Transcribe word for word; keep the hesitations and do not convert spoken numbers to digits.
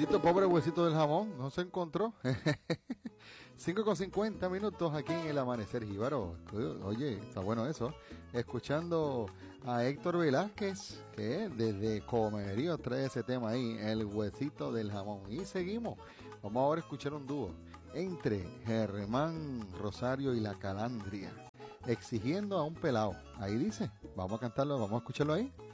Dito, pobre huesito del jamón, no se encontró. cinco con cincuenta minutos aquí en el Amanecer Jíbaro. Oye, está bueno eso. Escuchando a Héctor Velázquez, que desde Comerío trae ese tema ahí, el huesito del jamón. Y seguimos. Vamos ahora a escuchar un dúo entre Germán Rosario y La Calandria, exigiendo a un pelao. Ahí dice, vamos a cantarlo, vamos a escucharlo ahí.